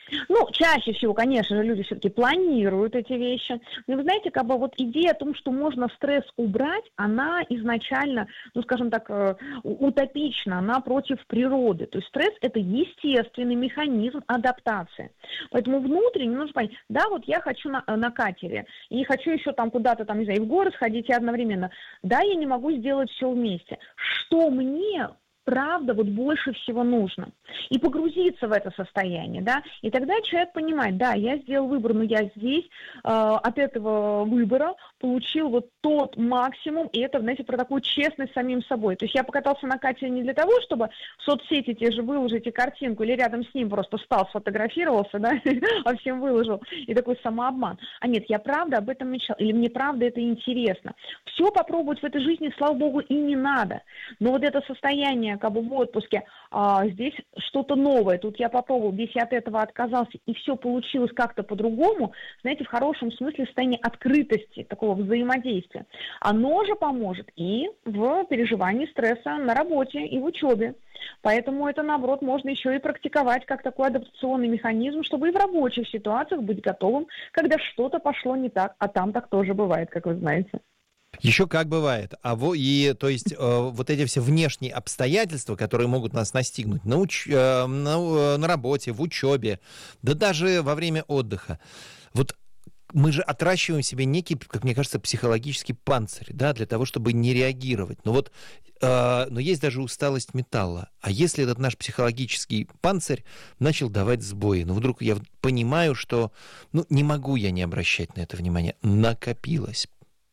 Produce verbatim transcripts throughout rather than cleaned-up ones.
Ну, чаще всего, конечно же, люди все-таки планируют эти вещи. Но вы знаете, как бы вот идея о том, что можно стресс убрать, она изначально, ну, скажем так, э, утопична, она против природы. То есть стресс – это естественный механизм адаптации. Поэтому внутренне нужно понять, да, вот я хочу на, на катере, и хочу еще там куда-то, там, не знаю, и в горы сходить, и одновременно. Да, я не могу сделать все вместе. Что мне правда вот больше всего нужно? И погрузиться в это состояние, да, и тогда человек понимает, да, я сделал выбор, но я здесь э, от этого выбора получил вот тот максимум, и это, знаете, про такую честность с самим собой. То есть я покатался на катере не для того, чтобы в соцсети те же выложить и картинку, или рядом с ним просто встал, сфотографировался, да, а всем выложил, и такой самообман. А нет, я правда об этом мечтал, или мне правда это интересно. Все попробовать в этой жизни, слава богу, и не надо. Но вот это состояние, как бы в отпуске, а, здесь что-то новое, тут я попробовал, здесь я от этого отказался, и все получилось как-то по-другому, знаете, в хорошем смысле состояние открытости, такого взаимодействия. Оно же поможет и в переживании стресса на работе, и в учебе. Поэтому это, наоборот, можно еще и практиковать как такой адаптационный механизм, чтобы и в рабочих ситуациях быть готовым, когда что-то пошло не так, а там так тоже бывает, как вы знаете. Еще как бывает. А во, и, то есть, э, вот эти все внешние обстоятельства, которые могут нас настигнуть на, уч, э, на, на работе, в учебе, да даже во время отдыха, вот мы же отращиваем себе некий, как мне кажется, психологический панцирь, да, для того, чтобы не реагировать. Но вот, э, но есть даже усталость металла. А если этот наш психологический панцирь начал давать сбои, ну вдруг я понимаю, что, ну, не могу я не обращать на это внимание, накопилось.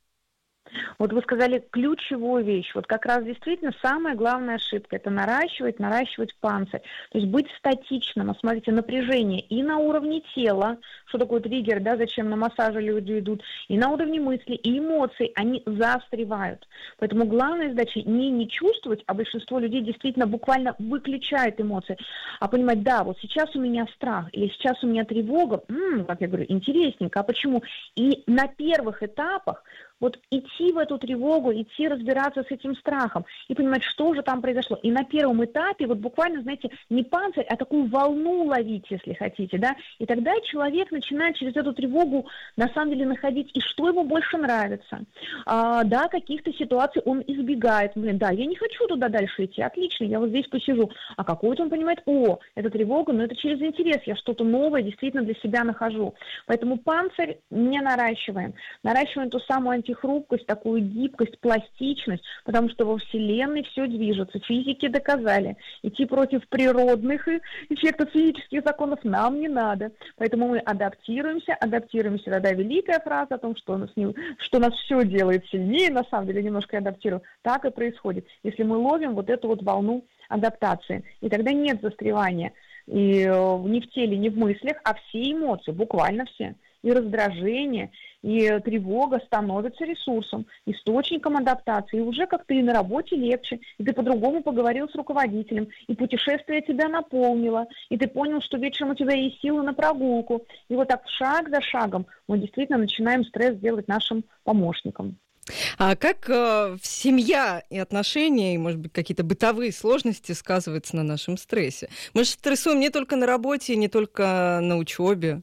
Вот вы сказали ключевую вещь. Вот как раз действительно самая главная ошибка – это наращивать, наращивать панцирь. То есть быть статичным. А смотрите, напряжение и на уровне тела, что такое триггер, да, зачем на массаже люди идут, и на уровне мыслей, и эмоций, они застревают. Поэтому главная задача не не чувствовать, а большинство людей действительно буквально выключает эмоции, а понимать, да, вот сейчас у меня страх, или сейчас у меня тревога, м-м, как я говорю, интересненько, а почему? И на первых этапах вот идти в эту тревогу, идти разбираться с этим страхом и понимать, что же там произошло. И на первом этапе вот буквально, знаете, не панцирь, а такую волну ловить, если хотите, да. И тогда человек начинает через эту тревогу на самом деле находить, и что ему больше нравится. А, да, каких-то ситуаций он избегает. Блин, да, я не хочу туда дальше идти, отлично, я вот здесь посижу. А какой-то он понимает, о, это тревога, но это через интерес, я что-то новое действительно для себя нахожу. Поэтому панцирь не наращиваем. Наращиваем ту самую антихрупкость, такую гибкость, пластичность, потому что во Вселенной все движется. Физики доказали. Идти против природных эффектов физических законов нам не надо. Поэтому мы адаптируемся, адаптируемся. Тогда великая фраза о том, что нас, не, что нас все делает сильнее, на самом деле немножко адаптируем. Так и происходит. Если мы ловим вот эту вот волну адаптации. И тогда нет застревания и ни в теле, ни в мыслях, а все эмоции, буквально все. И раздражение, и тревога становятся ресурсом, источником адаптации. И уже как-то и на работе легче, и ты по-другому поговорил с руководителем, и путешествие тебя наполнило, и ты понял, что вечером у тебя есть силы на прогулку. И вот так шаг за шагом мы действительно начинаем стресс делать нашим помощником. А как э, семья и отношения, и, может быть, какие-то бытовые сложности сказываются на нашем стрессе? Мы же стрессуем не только на работе, не только на учебе.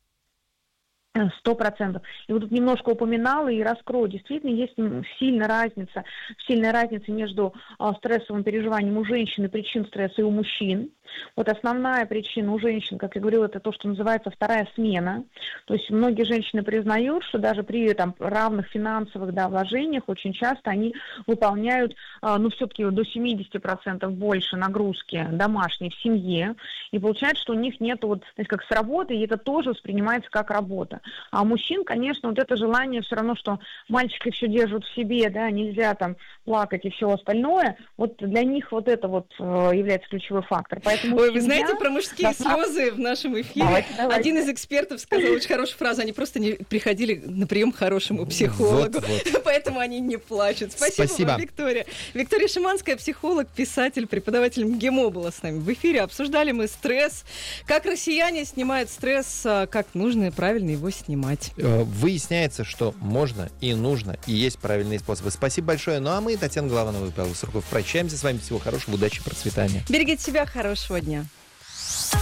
Сто процентов. И вот тут немножко упоминала и раскрою. Действительно, есть сильная разница, сильная разница между а, стрессовым переживанием у женщин и причин стресса и у мужчин. Вот основная причина у женщин, как я говорила, это то, что называется вторая смена. То есть многие женщины признают, что даже при там, равных финансовых да, вложениях очень часто они выполняют, а, ну, все-таки до семьдесят процентов больше нагрузки домашней в семье. И получается, что у них нет вот, знаете, как с работы, и это тоже воспринимается как работа. А у мужчин, конечно, вот это желание все равно, что мальчики все держат в себе, да, нельзя там плакать и все остальное, вот для них вот это вот э, является ключевой фактор. Поэтому Ой, семья... вы знаете про мужские да, слезы в нашем эфире? Давайте, давайте. Один из экспертов сказал очень хорошую фразу, они просто не приходили на прием к хорошему психологу, вот, вот. Поэтому они не плачут. Спасибо, Спасибо вам, Виктория. Виктория Шиманская, психолог, писатель, преподаватель МГИМО была с нами в эфире. Обсуждали мы стресс, как россияне снимают стресс, как нужно и правильно его снимать. Выясняется, что можно и нужно, и есть правильные способы. Спасибо большое. Ну а мы, Татьяна Голованова и Павел Сурков, прощаемся с вами. Всего хорошего, удачи, процветания. Берегите себя, хорошего дня.